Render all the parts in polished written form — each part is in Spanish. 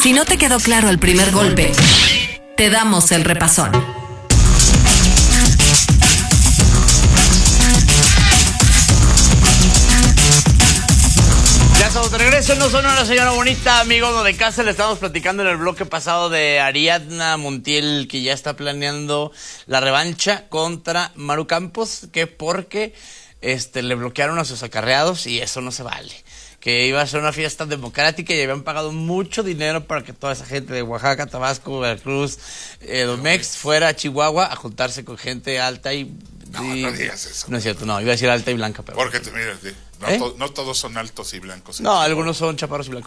Si no te quedó claro el primer golpe, te damos el repasón. Ya estamos de regreso, no son una señora bonita, amigo de casa. Le estamos platicando en el bloque pasado de Ariadna Montiel, que ya está planeando la revancha contra Maru Campos, que porque le bloquearon a sus acarreados y eso no se vale. Que iba a ser una fiesta democrática y habían pagado mucho dinero para que toda esa gente de Oaxaca, Tabasco, Veracruz, Domex fuera a Chihuahua a juntarse con gente alta y... No digas eso. No es cierto, no, iba a decir alta y blanca, pero... Porque, mira, no todos son altos y blancos. No, algunos son chaparros y blancos.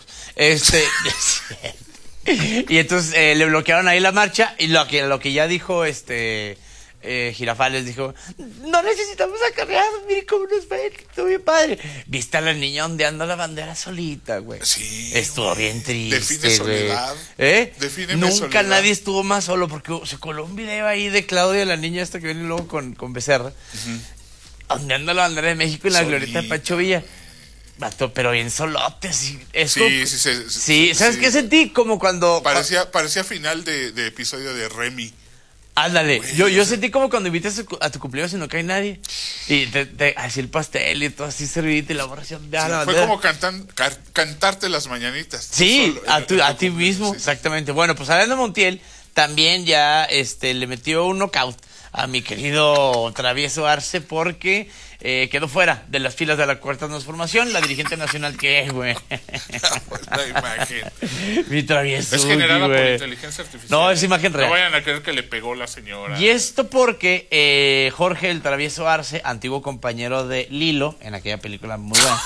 Y entonces le bloquearon ahí la marcha y lo que ya dijo Girafales dijo, no necesitamos acarreados, mire cómo nos ven, estuvo bien padre. Viste a la niña ondeando la bandera solita, güey. Sí. Estuvo bien triste, Define soledad. Defíneme Nunca soledad. nadie estuvo más solo porque se coló un video ahí de Claudia, la niña esta que viene luego con Becerra, ondeando la bandera de México en la glorieta de Pancho Villa. Vato, pero bien solote, sí. Sí, ¿sabes qué sentí? Como cuando... Parecía final de episodio de Remy. Ándale, yo sentí como cuando invitas a tu cumpleaños y no cae nadie. Y así el pastel y todo así servidito y la borración de la fue como cantarte las mañanitas. Sí, solo, a ti mismo, sí. Exactamente. Bueno, pues Ariadna Montiel también ya le metió un knockout a mi querido Travieso Arce porque quedó fuera de las filas de la Cuarta Transformación. La dirigente nacional que es, güey. La imagen. Mi Travieso. Es generada por inteligencia artificial. No, es imagen real. No vayan a creer que le pegó la señora. Y esto porque Jorge el Travieso Arce, antiguo compañero de Lilo, en aquella película muy buena.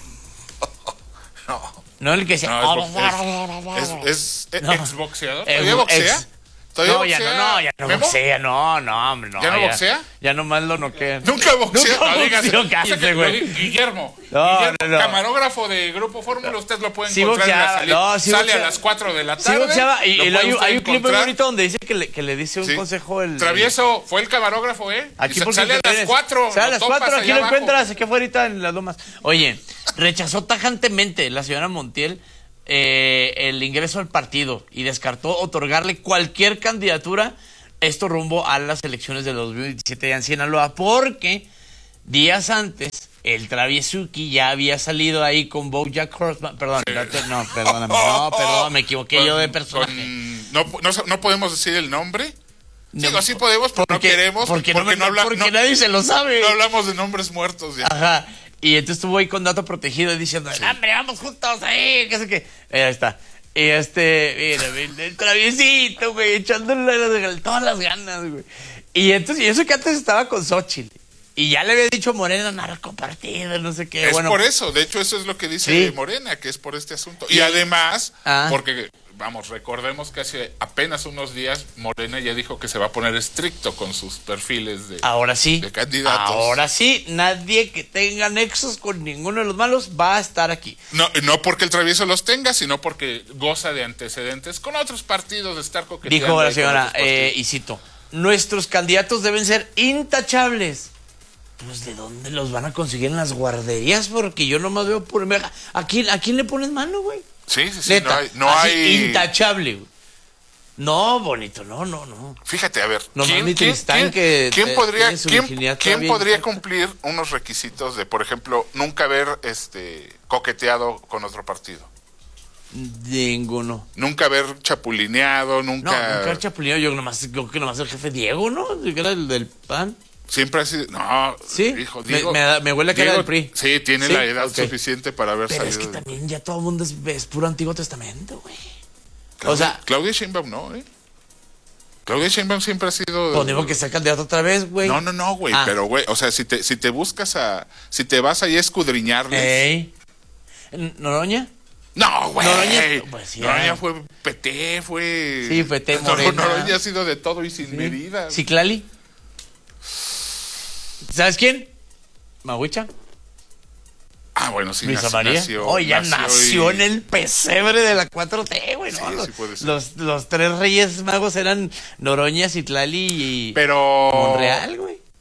No el que se... es exboxeador. ¿Todavía boxea? Ya no boxea, no, hombre, no. ¿Ya no boxea? Ya nomás lo noquean. Nunca boxea. Cállate, güey. Guillermo, no. Camarógrafo de Grupo Fórmula, usted lo puede encontrar en la salida. Sale a las 4 de la tarde. Sí boxeaba, y hay un clip muy bonito donde dice que le dice un consejo el... Travieso fue el camarógrafo, Aquí sale a las 4. Sale a las 4, aquí lo encuentras, aquí fue ahorita en las Lomas. Oye, rechazó tajantemente la señora Montiel el ingreso al partido y descartó otorgarle cualquier candidatura, esto rumbo a las elecciones de 2027 allá en Sinaloa, porque días antes el Traviesuki ya había salido ahí con BoJack Horseman, perdón, me equivoqué yo de personaje. No podemos decir el nombre. Digo, sí podemos, pero no queremos, porque nadie se lo sabe. No hablamos de nombres muertos ya. Ajá. Y entonces estuvo ahí con dato protegido diciendo, hombre, vamos juntos ahí, qué sé qué. Ahí está. Y mira, el Traviesito, güey, echándole todas las ganas, güey. Y entonces, y eso que antes estaba con Xochitl. Y ya le había dicho a Morena, narcopartido, no sé qué. Es por eso, de hecho eso es lo que dice Morena, que es por este asunto. Y además, porque... Vamos, recordemos que hace apenas unos días Morena ya dijo que se va a poner estricto con sus perfiles de candidatos. Ahora sí, nadie que tenga nexos con ninguno de los malos va a estar aquí. No porque el Travieso los tenga, sino porque goza de antecedentes con otros partidos de estar coqueteando. Dijo la señora, y cito, nuestros candidatos deben ser intachables. Pues, ¿de dónde los van a conseguir en las guarderías? Porque yo nomás veo por... ¿A quién le pones mano, güey? Sí, Neta, no hay... intachable, güey. No, bonito, no. Fíjate, a ver, ¿quién podría cumplir unos requisitos de, por ejemplo, nunca haber coqueteado con otro partido? Ninguno. Nunca haber chapulineado, nunca haber chapulineado. Yo creo que nomás el jefe Diego, ¿no? Que era el del PAN. Siempre ha sido... No, ¿sí? Hijo, Diego, me huele a que era del PRI. Sí, tiene la edad suficiente para haber salido. Pero es que también ya todo el mundo es puro Antiguo Testamento, güey. Claudia Sheinbaum no, Claudia Sheinbaum siempre ha sido... Pues digo que sea candidato otra vez, güey. No, güey, pero, güey, o sea, si te buscas si te vas ahí a escudriñarles... ¿Noroña? No, güey. Noroña, pues, Noroña fue PT, fue... Sí, PT, Morena. Noroña ha sido de todo y sin medida. ¿Ciclali? ¿Sabes quién? Mahuicha. Bueno, sí, nació en el pesebre de la 4T, güey. ¿no? Sí puede ser. Los tres reyes magos eran Noroña, Citlali y Monreal, güey.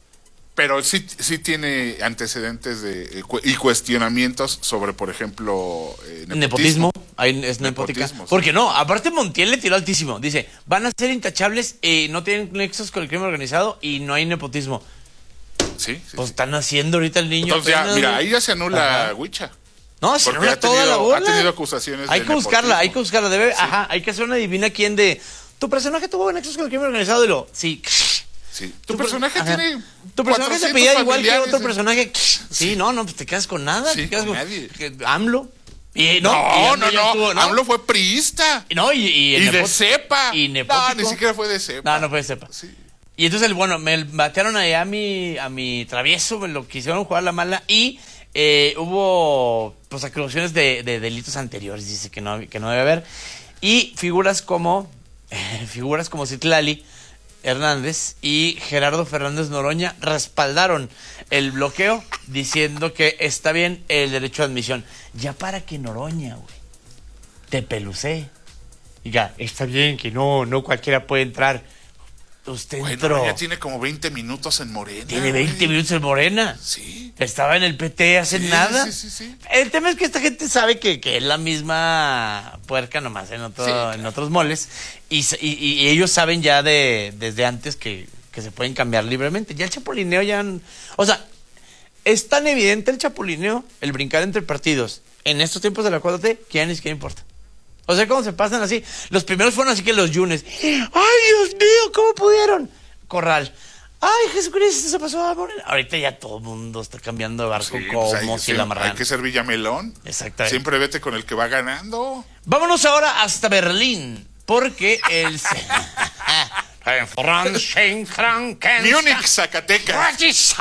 Pero sí tiene antecedentes y cuestionamientos sobre, por ejemplo, nepotismo. Ahí es nepótica. Porque no, aparte Montiel le tiró altísimo. Dice, van a ser intachables, no tienen nexos con el crimen organizado y no hay nepotismo. Sí. Pues están haciendo ahorita el niño. Entonces ya, mira, ahí ya se anula Huicha. No, se anula toda la bola. Ha tenido acusaciones hay que buscarla. Hay que hacer una adivina quién de... Tu personaje tuvo nexos con el crimen organizado y lo... Sí. Tu personaje tiene. Tu personaje se pedía igual que otro ¿eh? personaje. Sí, no, pues te quedas con nada. Sí, te quedas con nadie. AMLO. No. AMLO fue priista. No, y de cepa. Y nepótico. No, ni siquiera fue de cepa. No fue de cepa. Sí. Y entonces, me batearon ahí a mi travieso, me lo quisieron jugar la mala y hubo pues acusaciones de delitos anteriores, dice que no debe haber. Y figuras como Citlali Hernández y Gerardo Fernández Noroña respaldaron el bloqueo diciendo que está bien el derecho de admisión. Ya para que Noroña, güey, te pelucé. Diga, está bien que no cualquiera puede entrar. Usted entró. Ya tiene como 20 minutos en Morena. Tiene 20 minutos en Morena. Sí. Estaba en el PT hace nada. Sí. El tema es que esta gente sabe que es la misma puerca nomás en otros moles. Y ellos saben ya desde antes que se pueden cambiar libremente. Ya el chapulineo o sea, es tan evidente el chapulineo, el brincar entre partidos en estos tiempos de la 4T, que ya ni siquiera importa. O sea, cómo se pasan así. Los primeros fueron así que los Yunes. ¡Ay, Dios mío! ¿Cómo pudieron? Corral. ¡Ay, Jesucristo! Se pasó a Morena. Ahorita ya todo el mundo está cambiando de barco como si la amarran. Hay que ser Villamelón. Exactamente. Siempre vete con el que va ganando. Vámonos ahora hasta Berlín. Porque el... Múnich, Zacatecas.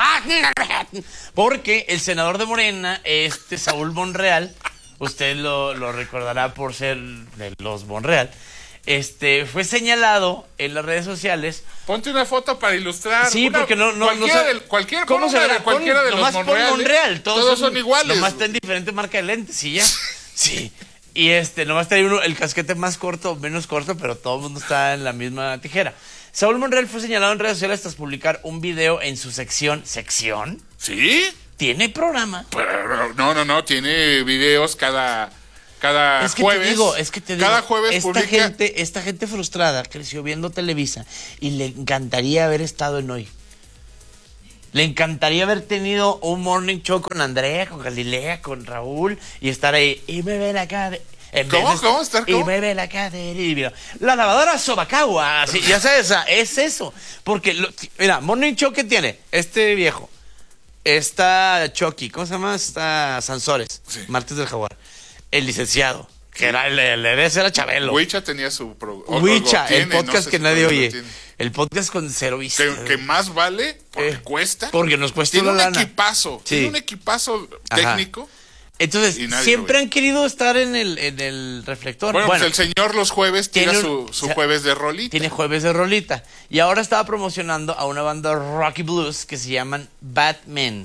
Porque el senador de Morena, Saúl Monreal... Usted lo recordará por ser de los Monreal. Fue señalado en las redes sociales. Ponte una foto para ilustrar. Sí, porque ¿Cómo se verá? Cualquiera de los Monreal. Todos son iguales. Nomás está en diferente marca de lentes, ¿sí ya? Sí. Y nomás trae uno el casquete más corto o menos corto, pero todo el mundo está en la misma tijera. Saúl Monreal fue señalado en redes sociales tras publicar un video en su sección. ¿Sección? ¿Sí? ¿Tiene programa? Pero, no, tiene videos cada jueves. Te digo, cada jueves publica. Esta gente frustrada creció viendo Televisa y le encantaría haber estado en Hoy. Le encantaría haber tenido un morning show con Andrea, con Galilea, con Raúl y estar ahí. Y me ven acá. ¿Cómo? Y me ve la cadera. La lavadora Sobacagua. Así, ya sabes, es eso. Porque, mira, morning show que tiene este viejo. Está Chucky, ¿cómo se llama? Está Sansores, sí. Martes del Jaguar. El licenciado, que era era Chabelo. Huicha tenía su Huicha, el podcast que nadie oye. El podcast con cero vista. Que más vale porque cuesta. Porque nos cuesta una lana. Tiene un equipazo técnico. Entonces, siempre han querido estar en el reflector. Bueno, pues el señor los jueves tiene su jueves de rolita. Tiene jueves de rolita. Y ahora estaba promocionando a una banda rock y blues que se llaman Batman.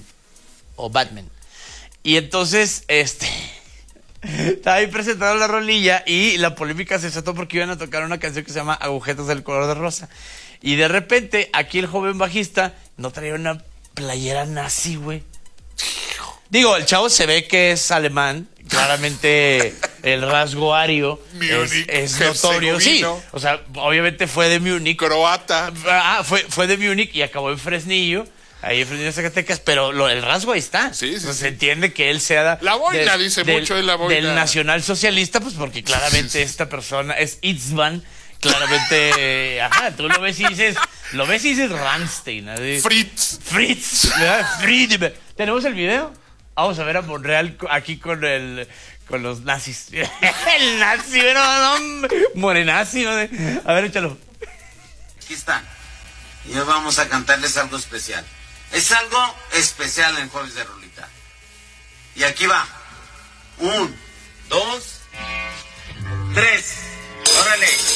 Y entonces, estaba ahí presentando la rolilla y la polémica se desató porque iban a tocar una canción que se llama Agujetas del color de rosa. Y de repente, aquí el joven bajista no traía una playera nazi, güey. Digo, el chavo se ve que es alemán, claramente el rasgo ario es notorio. Sí, o sea, obviamente fue de Múnich. Croata. Fue de Múnich y acabó en Fresnillo, ahí en Fresnillo, Zacatecas, pero el rasgo ahí está. Sí. Se entiende que él sea... La boina, dice mucho de la boina. Del nacionalsocialista, pues porque claramente esta persona es Itzvan. Claramente, tú lo ves y dices Rammstein. Fritz. ¿Tenemos el video? Vamos a ver a Monreal aquí con los nazis. El nazi, no, morenazi. ¿No? A ver, échalo. Aquí está. Y hoy vamos a cantarles algo especial. Es algo especial en Jueves de Rolita. Y aquí va. 1, 2, 3. ¡Órale!